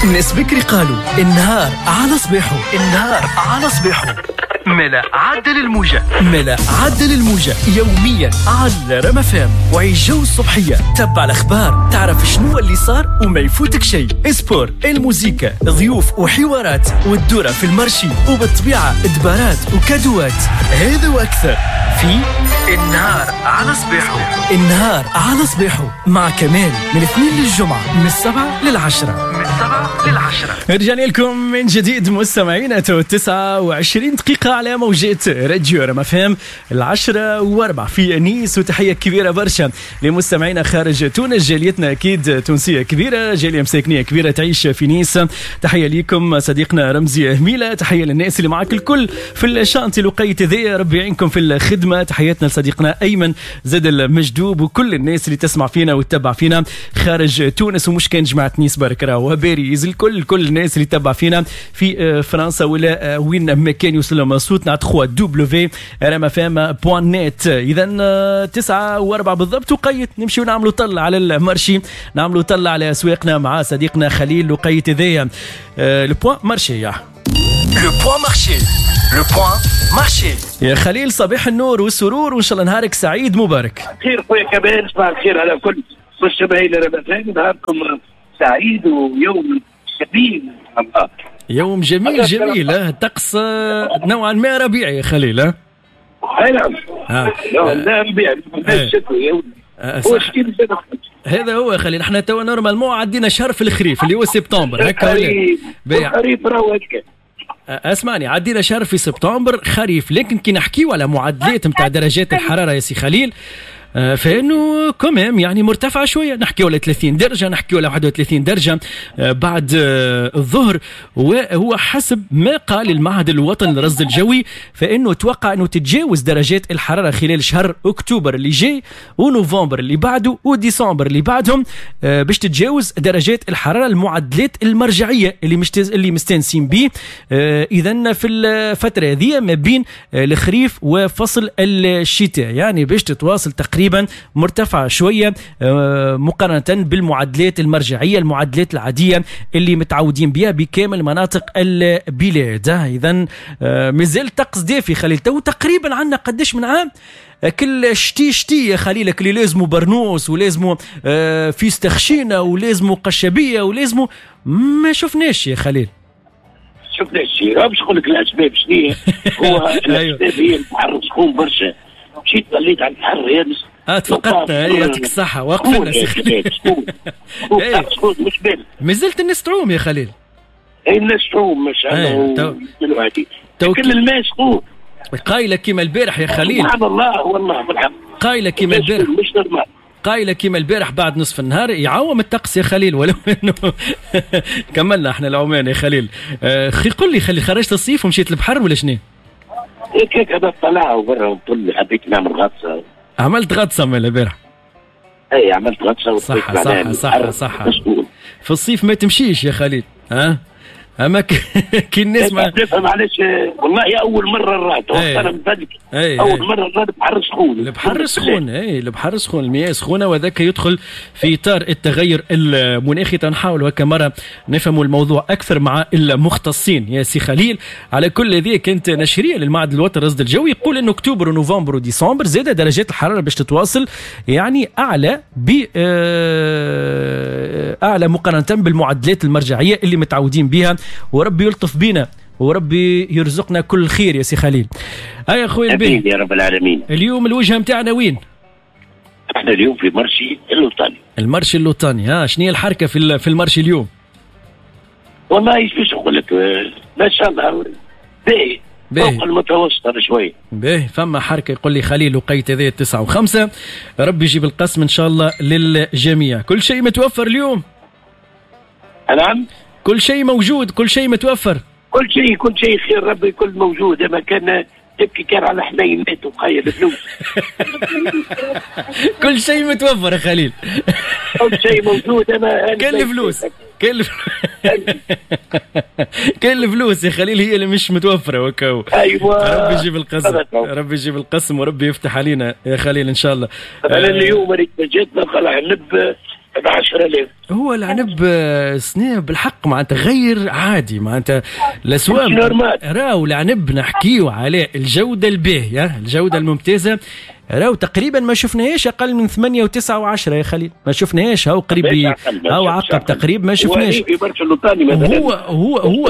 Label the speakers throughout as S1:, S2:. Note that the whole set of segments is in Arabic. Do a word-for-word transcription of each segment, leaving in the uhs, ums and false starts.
S1: ناس بكري قالوا النهار على صباحه، النهار على صباحه. ملا عدل الموجة، ملا عدل الموجة يوميا على رما فام. وعيش جو الصبحية، تبع الأخبار، تعرف شنو اللي صار وما يفوتك شيء. اسبور، الموسيقى، ضيوف وحوارات، والدورة في المرشي، وبالطبيعة دبارات وكادوات. هذا وأكثر في النهار على صباحه. النهار على صباحه مع كمال من الاثنين للجمعة من السبعة للعشرة، من السبعة للعشرة. رجعنا لكم من جديد مستمعينا، تسعة وعشرين دقيقة على موجات راديو رما فام، العشرة واربع في نيس. وتحية كبيرة برشا لمستمعينا خارج تونس، جاليتنا أكيد تونسية كبيرة، جالية مساكنية كبيرة تعيش في نيس. تحية ليكم صديقنا رمزي هميلة، تحية للناس اللي معاك الكل في الشانتي لقيت ذي، ربي يعينكم في الخدمة. تحياتنا لصديقنا أيمن زاد المجدوب، وكل الناس اللي تسمع فينا وتتبع فينا خارج تونس، ومش كان جماعة نيس بارك راهو باريس، الكل كل الناس اللي تتبع فينا في فرنسا ولا وين ما كان يوصل صوتنا تخوا دبليو رما فام بوان نت. إذا تسعة واربعة بالضبط، وقيت نمشي ونعملوا طل على المرشي، نعملوا طل على أسواقنا مع صديقنا خليل لقيت ذي. لو بوان مارشي، يا لو بوان مارشي، لو بوان مارشي. يا خليل صباح النور والسرور، وإن شاء الله نهارك سعيد مبارك.
S2: خير خويا كمال، صباح الخير على كل مستمعين رما فام، نهاركم سعيد ويوم جميل. الله
S1: يوم جميل جميل. الطقس نوعا ما ربيعي يا خليل. ها
S2: اي نعم، لا ربيعي الشتوي هو شتي.
S1: هذا هو خليل، احنا تو نورمالمون عدينا شهر في الخريف اللي هو سبتمبر هكا
S2: ولا خريف راهو هكا.
S1: اسمعني، عدينا شهر في سبتمبر خريف، لكن كي نحكيو على معدلات نتاع درجات الحراره يا سي خليل، فإنه كمان يعني مرتفعة شوية، نحكي على ثلاثين درجة، نحكي على واحد وثلاثين درجة بعد الظهر. وهو حسب ما قال المعهد الوطني للرصد الجوي، فإنه توقع أنه تتجاوز درجات الحرارة خلال شهر أكتوبر اللي جاي، ونوفمبر اللي بعده، وديسمبر اللي بعدهم، باش تتجاوز درجات الحرارة المعدلات المرجعية اللي مشتز اللي مستانسين به. إذن في الفترة هذه ما بين الخريف وفصل الشتاء، يعني باش تتواصل تقريبا تقريبا مرتفعة شوية مقارنة بالمعدلات المرجعية، المعدلات العادية اللي متعودين بها بكامل مناطق البلاد. إذن مازال طقس دافي خليل. تو تقريبا عنا قديش من عام كل شتي شتي يا خليلك، اللي لازمه برنوس، ولازمه فيست خشينة، ولازمه قشبية، ولازمه ما شفناش يا خليل.
S2: شفناش شيء، باش نقول لك الأسباب شنو هو. الأسباب هي البحر سخون برشا، مشيت وليت على البحر يابس.
S1: اه تفقدت، يعطيك الصحة، وقفنا سي خليل.
S2: مش بارد،
S1: مازلت الناس تعوم يا خليل.
S2: اي الناس تعوم ما شاء الله دلوقتي، كل الماء سخون.
S1: قايلة كيما البارح يا خليل،
S2: سبحان الله والله بالحق.
S1: قايلة كيما البارح،
S2: مش نورمال.
S1: قايلة كيما البارح بعد نصف النهار يعوم الطقس يا خليل، ولو انه كملنا احنا العمان يا خليل. اخي قل لي خليل، خرجت الصيف ومشيت البحر ولا شنو؟
S2: هيك هيك هذا طلع وبرا وطل، حبيت نعمل غطسة.
S1: عملت غطسة من البارح؟
S2: اي عملت غطسة.
S1: صح صح صح صح. في الصيف ما تمشيش يا خليل، ها؟ اما كي الناس ما
S2: تفهم معلش، والله اول مره رحت انا مصدق، اول مره رحت البحر سخون.
S1: البحر سخون، اي البحر سخون، المياه سخونه، وذاك يدخل في اطار التغير المناخي. تنحاول هكا مره نفهموا الموضوع اكثر مع المختصين يا سي خليل. على كل هذه كانت نشريه للمعهد الوطني للرصد الجوي، يقول انه اكتوبر ونوفمبر وديسمبر زاد درجات الحراره باش تتواصل يعني اعلى ب اعلى مقارنه بالمعدلات المرجعيه اللي متعودين بها. وربي يلطف بينا، وربي يرزقنا كل خير يا سي خليل. اي اخويا البيه
S2: يا رب العالمين.
S1: اليوم الوجهه نتاعنا وين؟
S2: احنا اليوم في مرشي اللوطاني.
S1: المرشي اللوطاني، ها شنو هي الحركه في في المرشي اليوم؟
S2: والله ايش باش نقول لك، ما شاء الله باهي فوق المتوسط شوي.
S1: باهي، فما حركه يقول لي خليل وقيت هذه تسعة وخمسة، ربي يجيب القسم ان شاء الله للجميع. كل شيء متوفر اليوم؟
S2: نعم
S1: كل شيء موجود، كل شيء متوفر،
S2: كل شيء كل شيء خير، ربي يكون موجود. اما كان تبكي كان على حنين مات وقايل فلوس.
S1: كل شيء متوفر يا خليل،
S2: كل شيء موجود. انا
S1: كل الفلوس كل كل الفلوس يا خليل هي اللي مش متوفره وكاو.
S2: ايوه
S1: ربي يجيب القسم، ربي يجيب القسم، وربي يفتح علينا يا خليل ان شاء الله.
S2: انا اليوم ريت جيتنا خلع نب ب عشرة آلاف.
S1: هو العنب سنة بالحق معناتها غير عادي، معناتها الاسواق راهو العنب نحكيو عليه الجوده الباهيه الجوده الممتازه، راهو تقريبا ما شفناهاش اقل من ثمانية وتسعة وعشرة يا خليل، ما شفناهاش. هاو قريب هاو عقب تقريب ما شفناش. هو هو هو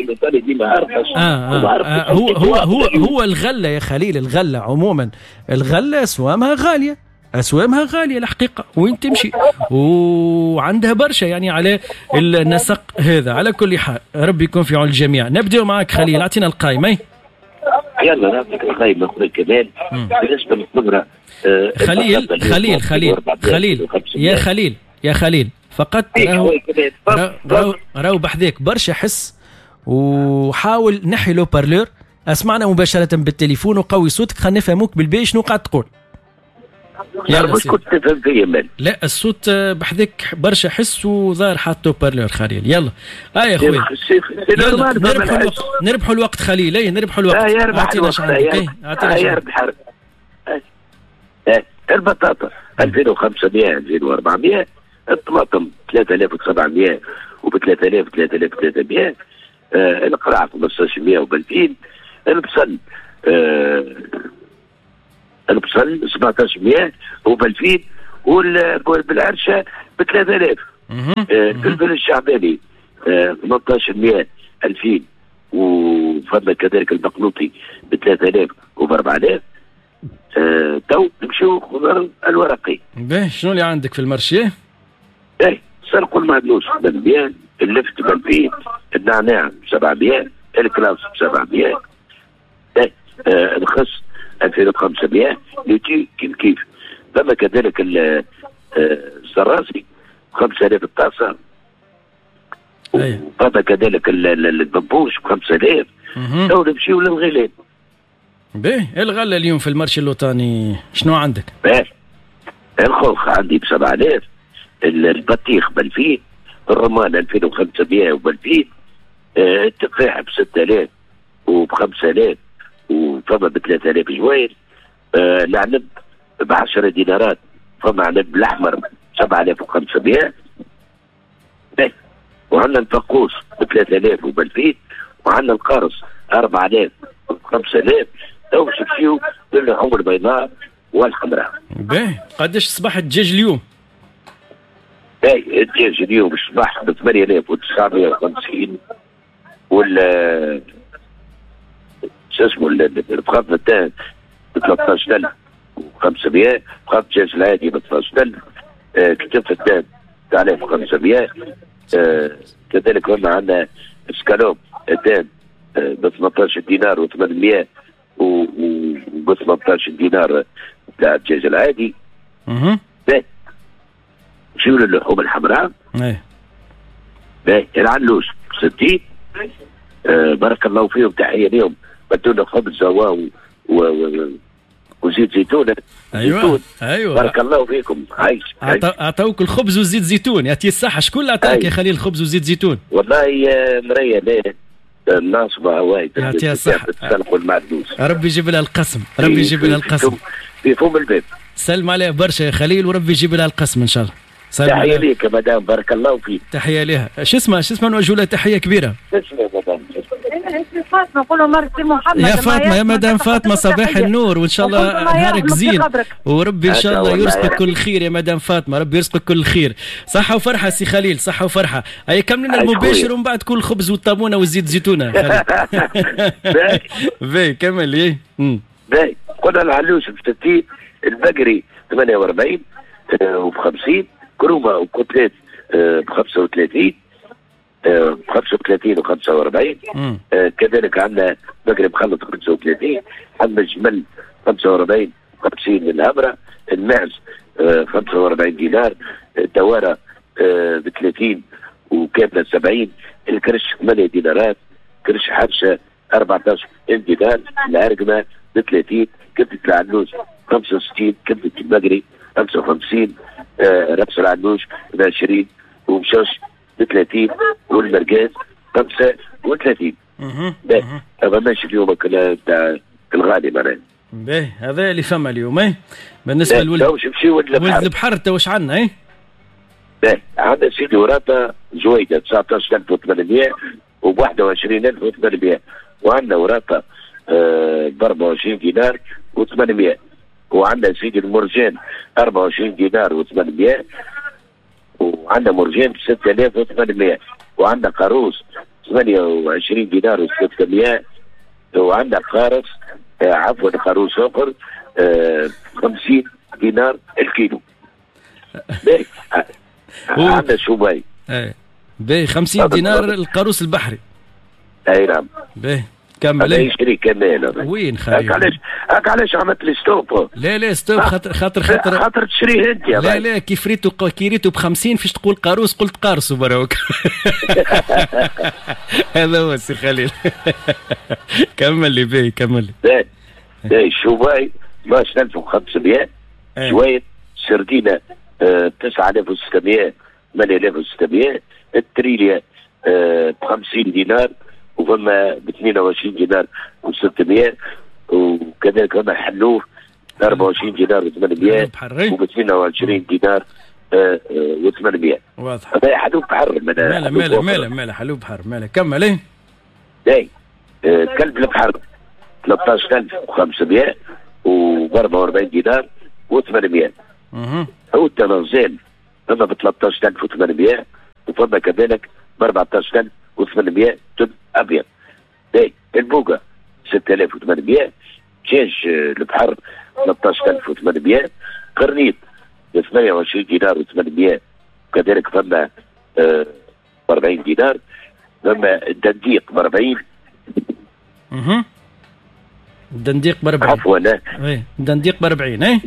S1: آه هو هو هو هو الغله يا خليل، الغله عموما الغله اسوامها غاليه، اسوامها غاليه الحقيقه وين تمشي، وعندها برشا يعني على النسق هذا. على كل حال ربي يكون في عون الجميع. نبداو معك خليل، اعطينا القائمه.
S2: يلا نعطيك القائمه اخوي كمان بالنسبه للخبره. آه
S1: خليل خليل خليل خليل يا خليل يا خليل فقط راهو راهو راهو بحذاك برشا حس، وحاول نحي لو بارلور، اسمعنا مباشره بالتليفون وقوي صوتك خلينا نفهموك بالباهي شنو قاعد تقول.
S2: يلا مش كنت تفهم فيا مال.
S1: لا الصوت بحذاك برشا حس وظاهر حاطه بارلور خليل. يلا اه يا خويا يلا نربحوا الوقت، نربحوا الوقت خليل، اي نربحوا الوقت.
S2: اعطينا ايش عندك. اعطينا ايش عندك. البطاطا ألفين وخمسمائة ألفين وأربعمائة، الطماطم ثلاثة آلاف وسبعمائة وب ثلاثة آلاف ثلاثة آلاف وثلاثمائة، آه القرع خمسطاشر وب ألفين، البصل آه البصل سبعطاش مئة وب ألفين، والبالعرشه ب ثلاثة آلاف. الفلفل الشعباني ثمانطاش مئة ألفين، وفضل كذلك البقلوطي ب ثلاثة آلاف وب أربعة آلاف. آه تو نمشيو خضر الورقي.
S1: باهي شنو اللي عندك في المارشيه؟
S2: اي سرق المعدنوس ب مئة، اللفت ب ألفين، النعناع ب سبعمائة، الكلاوس ب سبعمائة، اي آه الخس ألفين وخمسمائة، يجي كيف كيف. ثم كذلك الزرازي خمسة آلاف الطاسه، وثم كذلك البنبوش ب خمسة آلاف. تو نمشيو للغلال.
S1: باهي الغله اليوم في المارشي اللوطاني شنو عندك؟
S2: باهي الخوخ عندي ب سبعة آلاف، البطيخ ب ألفين، الرمان ألفين وخمسمائة وب ألفين، آه التفاح ب ستة آلاف وب خمسة آلاف، وفما ب ثلاثة آلاف جوير. آه العنب ب عشرة دينارات، فما عنب الاحمر سبعة آلاف وخمسمائة. باهي وعندنا الفقوس ب ثلاثة آلاف وب ألفين، وعندنا القارص أربعة آلاف وب خمسة آلاف. تو نمشيو للحوم البيضاء والحمراء.
S1: باهي قداش صباح الدجاج اليوم؟
S2: باهي الدجاج اليوم الصباح ب ثمانية آلاف وتسعمائة وخمسين، وال شو اسمه البخاف الثاني ب ثلاثة عشر ألف وخمسمائة، بخاف الدجاج العادي ب اثناش ألف، آه كتف الثاني ثلاثة آلاف وخمسمائة، آه كذلك هنا عندنا سكالوب الثاني آه ب ثمانية عشر دينار وثمانمائة، وب ثمانية عشر دينار تاع الدجاج العادي.
S1: اها
S2: باهي نمشيو للحوم الحمراء.
S1: اي
S2: باهي العنلوش ستين، آه بارك الله فيهم، تحيه لهم، بدونا خبز و وزيت زيتون.
S1: ايوه
S2: زيتون.
S1: ايوه
S2: بارك الله فيكم. عايش
S1: اعطوك الخبز وزيت زيتون، يعطيه الصحه. شكون اللي عطاك يا خليل الخبز وزيت زيتون؟
S2: والله مريا ليه الناصبه هواي
S1: يعطيها الصحه.
S2: تسلقوا المعدوس.
S1: ربي يجيب لها القسم، ربي يجيب لها القسم
S2: في فم الباب.
S1: سلم عليه برشا يا خليل، وربي يجيب لها القسم ان شاء الله.
S2: تحيه ليك يا مدام، بارك الله فيك.
S1: تحيه لها. شو اسمها شو اسمها نوجه لها تحيه كبيره.
S2: اسمها مدام
S3: فاطمه، قولوا مرتي محمد.
S1: يا فاطمه يا مدام فاطمه، صباح النور، وان شاء الله نهارك زين، وربي ان شاء الله يرزقك كل خير يا مدام فاطمه، ربي يرزقك كل خير. صحه وفرحه سي خليل، صحه وفرحه. اي كملنا المباشر ومن بعد كل الخبز والطابونه والزيت زيتونه خليل. باهي كمل. ايه
S2: باهي قلنا العلوش ب ستين، البقري ثمانية وأربعين وب خمسين، كرومه وكوتلات ب خمسة وثلاثين ب خمسة وثلاثين و خمسة وأربعين. كذلك عندنا بقري مخلط خمسة وثلاثين، عندنا جمل خمسة وأربعين خمسين الهبره، الماعز خمسة وأربعين دينار، الدواره ب ثلاثين وكامله سبعين، الكرش ثمانية دينارات، كرش حرشه أربعة عشر دينار، العرقمه ب ثلاثين، كبده العنوس خمسة وستين، كبده البقري خمسة وخمسين، آه رأس العنوش ب عشرين، ومشاش ب ثلاثين، والمرقاز خمسة وثلاثين. باهي هذا ماشي اليوم تاع الغالي معناها.
S1: باهي هذا اللي فما اليوم. اي بالنسبه لولد
S2: ولد
S1: البحر تو واش عندنا؟ اي
S2: باهي عندنا سيدي وراثة جويدة تسعطاش ألف وثمانمائة وواحد وعشرين ألف وثمانمائة، وعندنا وراثة آه ب أربعة وعشرين دينار وثمانمائة، وعندنا سيدي المرجان أربعة وعشرين دينار وثمانمائة، وعندنا مرجان ستة آلاف وثمانمائة، وعندنا قاروس ثمانية وعشرين دينار وستمائة، وعندنا قارص آه عفوا قاروس اخر آه خمسين دينار الكيلو. باهي عندنا شوباي
S4: ايه باهي خمسين دينار القاروس البحري.
S2: اي نعم
S4: باهي كمل.
S2: هذا يشري كمان.
S4: وين خليل؟
S2: هاك علاش هاك علاش عملت لي ستوب؟
S4: لا لا ستوب خاطر خاطر خاطر
S2: خاطر تشريه انت يا
S4: لا لا كيف ريتو كي ريتو ب خمسين فاش تقول قاروس قلت قارص وبراوك. هذا هو سي خليل. كمل لي باهي كمل لي.
S2: باهي باهي شوباي اثناش ألف وخمسمائة، شوية سردينة آه تسعة آلاف وستمائة ثمانية آلاف وستمائة، التريليا آه ب خمسين دينار وفما ب اثنين وعشرين دينار وستمائة، وكذلك فما حلوف أربعة وعشرين دينار وثمانمائة وب اثنين وعشرين دينار وثمانمائة.
S4: واضح.
S2: هذا حلوف بحر.
S4: ماله ماله ماله ماله حلوف بحر ماله. كمل ايه.
S2: اي آه كلب البحر ثلاثطاش ألف وخمسمائة وب أربعة وأربعين دينار وثمانمائة.
S4: اها.
S2: هو التنزيل فما ب ثلاثطاش ألف وثمانمائة وفما كذلك ب أربعطاش ألف وثمانمائة تب ابيض. باهي البوقه ستة آلاف وثمانمائة، دجاج البحر ثلاثطاش ألف وثمانمائة، قرنيط ب ثمانية وعشرين دينار وثمانمائة، وكذلك فما آه أربعين دينار، فما الدنديق ب أربعين.
S4: اها الدنديق ب أربعين.
S2: عفوا
S4: ايه الدنديق ب أربعين. ايه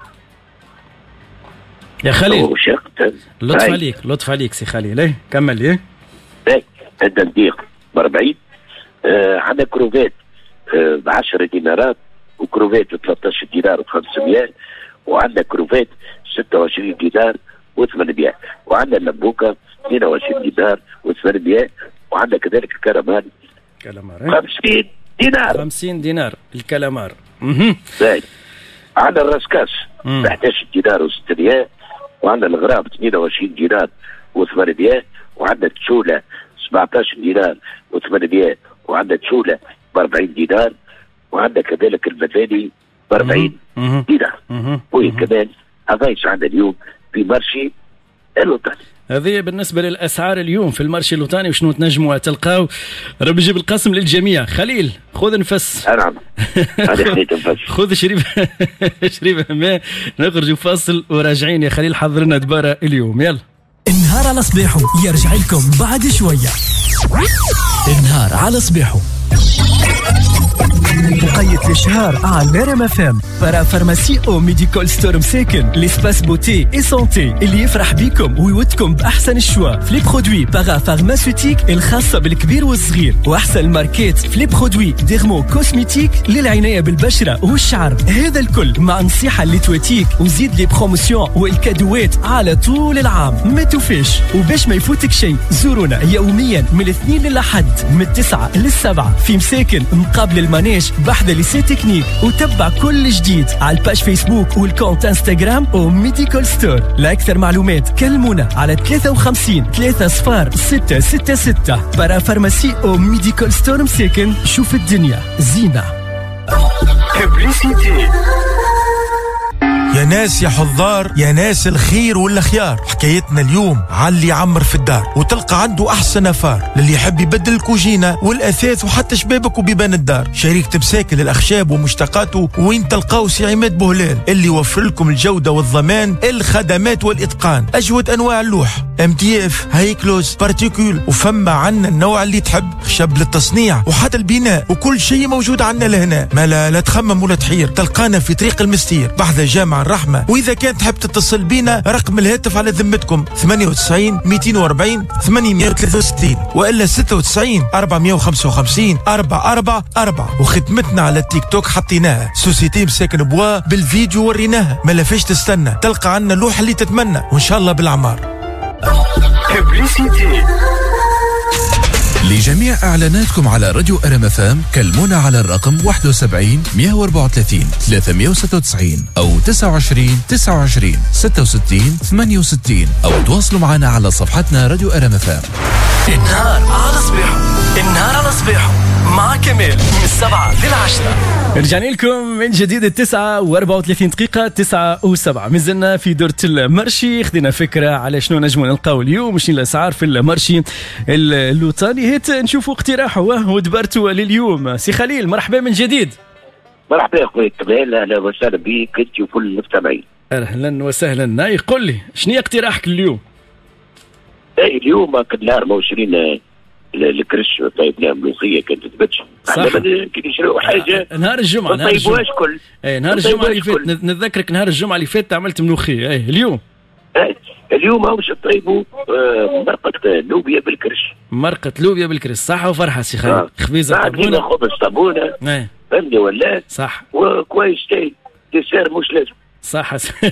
S4: يا خليل لطف عليك لطف عليك سي خليل. ايه كمل. ايه
S2: باهي الدنديق ب أربعين. آه عندنا كروفات آه ب عشرة دينارات، وكروفات ب ثلاثطاش دينار وخمسمائة، وعندنا كروفات ستة وعشرين دينار وثمانمائة، وعندنا اللبوكه اثنين وعشرين دينار وثمانمائة، وعندنا كذلك الكرامال
S4: كلامار
S2: خمسين دينار.
S4: خمسين دينار الكلامار. اها
S2: باهي عندنا الراسكاس ب أحد عشر دينار وستمائة، وعندنا الغراب اثنين وعشرين دينار وثمانمائة، وعندنا التشوله سبعطاش دينار وثمانمائة، وعندنا تشوله ب أربعين دينار، وعندنا كذلك المباني ب أربعين دينار. وين كمان هذايش عندنا اليوم في مارشي الوطني.
S4: هذه بالنسبه للاسعار اليوم في المارشي الوطني وشنو تنجموا تلقاو. ربي يجيب القسم للجميع. خليل خذ نفس.
S2: نعم
S4: خذ شريب شريب ماء نخرجوا فاصل وراجعين. يا خليل حضر لنا دباره اليوم. يلا
S1: النهار على صبيحو يرجع لكم بعد شويه. النهار على صبيحو مقيد الشهر على ريم اف ام. برا فارماسي او ميديكال ستور مساكن ليسباس بوتي اي سونتي اللي يفرح بيكم ويودكم باحسن الشوا في لي برودوي بارا فارماسيوتيك الخاصه بالكبير والصغير، واحسن الماركات في لي برودوي ديرمو كوسميتيك للعنايه بالبشره والشعر. هذا الكل مع نصيحه اللي تواتيك وزيد لي بروموسيون والكادوات على طول العام. ما توفيش وباش ما يفوتك شيء زورونا يوميا من الاثنين للاحد من التسعه للسبعه في مساكن مقابل المانيش بحذا ليسي تكنيك، وتبع كل جديد على الباج فيسبوك والكونت انستغرام او ميديكال ستور. لاكثر معلومات كلمونا على ثلاثة وخمسين ثلاثة صفار ستة ستة ستة. برا فارماسي او ميديكال ستور مساكن. شوف الدنيا زينة.
S5: يا ناس يا حضار يا ناس الخير والخيار، حكايتنا اليوم علي يعمر في الدار وتلقى عنده احسن افار للي يحب يبدل الكوجينه والاثاث وحتى شبابك وبيبان الدار. شركه مساكن الاخشاب ومشتقاته وين تلقاو سي عماد بوهلال اللي يوفر لكم الجوده والضمان الخدمات والاتقان. اجود انواع اللوح ام دي اف هايكلوز بارتيكول، وفما عنا النوع اللي تحب خشب للتصنيع وحتى البناء، وكل شيء موجود عنا لهنا. ما لا, لا تخمم ولا تحير، تلقانا في طريق المستير بحذا جامع الرحمه. واذا كان تحب تتصل بينا رقم الهاتف على ذمتكم ثمانية وتسعين مئتين وأربعين ثمانمائة وثلاثة وستين والا ستة وتسعين أربعمائة وخمسة وخمسين أربعة أربعة أربعة. وختمتنا على التيك توك حطيناها سوسيتي مساكن بوا بالفيديو وريناها. ما لافاش تستنى، تلقى عنا اللوحه اللي تتمنى وان شاء الله بالعمار.
S1: Les
S6: لجميع إعلاناتكم على راديو آر إم إف إم كلمونا على الرقم واحد وسبعين مئة وأربعة وثلاثين ثلاثمئة وستة وتسعين أو تسعة وعشرين تسعة وعشرين ستة وستين ثمانية وستين أو تواصلوا معنا على صفحتنا راديو آر إم إف إم.
S1: النهار على صبيحو، النهار على صبيحو مع كمال من السبعة للعشرة.
S4: رجعنا لكم من جديد التسعة وأربعة وثلاثين دقيقة تسعة وسبعة. مازلنا في دورة المرشي، خذينا فكرة على شنو نجمو نلقاو اليوم، شنو الأسعار في المرشي اللوطاني. هيت نشوفوا اقتراحه ودبرته لليوم. سي خليل مرحبا من جديد.
S2: مرحبا يا خويا كمال، أهلا وسهلا بك أنت وكل المستمعين.
S4: أهلا وسهلا. ناي قل لي شنو اقتراحك اليوم؟
S2: اي اليوم كل نهار موشرين الكرش طيبنا ملوخيه كانت تبتش
S4: صح.
S2: كي نشريو حاجه
S4: نهار الجمعه
S2: نهار الجمعه كل
S4: اي نهار الجمعه اللي فات نتذكرك نهار الجمعه اللي فات عملت ملوخيه. اي اليوم
S2: اي اليوم هاوش طيبوا آه مرقه لوبيا بالكرش.
S4: مرقه لوبيا بالكرش صح وفرحه سي خالد.
S2: آه.
S4: خبيزه
S2: طابونه خبز طابونه فهمني ولا
S4: صح
S2: وكويس تاي ديسير مش لازم
S4: صح.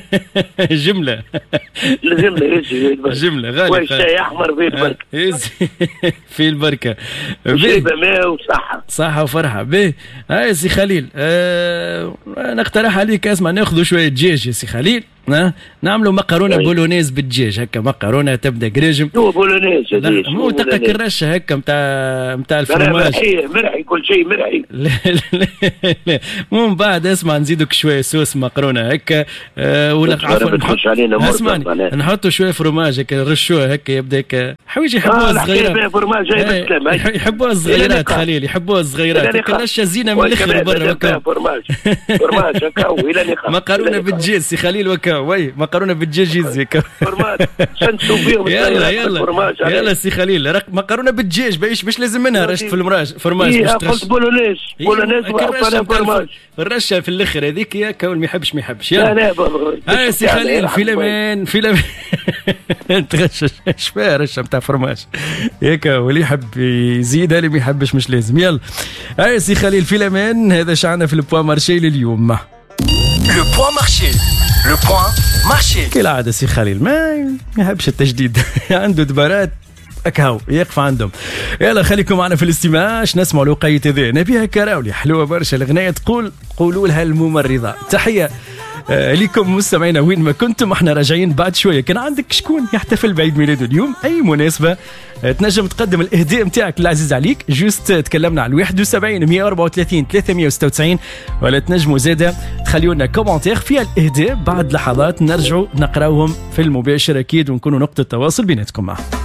S4: جملة
S2: الجملة يجي
S4: جملة غالي
S2: كويس شاي أحمر في البركة
S4: في البركة
S2: وشيبة ماء وصحة
S4: صحة وفرحة. باهي هاي سي خليل أه... نقترح عليك اسمع ناخذوا شوية دجاج يا سي خليل. أه؟ نعملوا مقارونة بولونيز بالدجاج هكا مقارونة تبدا قريجم.
S2: شو بولونيز هذه؟
S4: مو دقك الرشة هكا متاع متاع الفرماج.
S2: مرحي مرحي كل شيء مرحي.
S4: لا لا لا مو من بعد اسمع نزيدك شوية صوص مقارونة هكا أه ولا عفوا اسمعني نحطوا شوية فرماج هكا نرشوها هكا يبدا هكا حوايج يحبوها الصغيرات. يحبوها الصغيرات خليل يحبوها الصغيرات الرشة زينة من الاخر برا هكا
S2: فرماج فرماج هكا وإلى
S4: مقارونة بالدجاج سي خليل وكا وي مقارونه بالدجاج يزيك
S2: فرماج شنشو فيهم.
S4: يلا يلا يلا سي خليل مقارونه بالدجاج باش باش لازم منها رشه في المراج فرماج
S2: باش ترش بولونيز بولونيز فرماج
S4: الرشه في الاخر هذيك يا كون ما يحبش ما يحبش. يلا
S2: لا لا
S4: اه سي خليل في لمن في لمن تغشش شفاه رشه نتاع فرماج ياك واللي يحب يزيدها اللي ما يحبش مش لازم. يلا اه سي خليل في لمن هذا شعنا في البوا مارشي لليوم.
S1: لو بوا مارشي لو بوان مارشي
S4: كالعادة سي خليل ما يحبش التجديد عنده دبارات أكهو يقف عندهم. يلا خليكم معنا في الاستماع نسمع لقية ذي نبيها كراولي حلوة برشا الغناية تقول قولوا لها الممرضة. تحية آه لكم مستمعينا وين ما كنتم. احنا راجعين بعد شوية. كان عندك شكون يحتفل بعيد ميلاده اليوم أي مناسبة آه تنجم تقدم الإهداء متاعك العزيز عليك. جوست تكلمنا على واحد وسبعين مئة وأربعة وثلاثين ثلاثمئة وستة وتسعين ولا تنجموا زادة تخليوا لنا كومنتير فيها الإهداء. بعد لحظات نرجعوا نقراوهم في المباشر أكيد ونكونوا نقطة تواصل بيناتكم معه.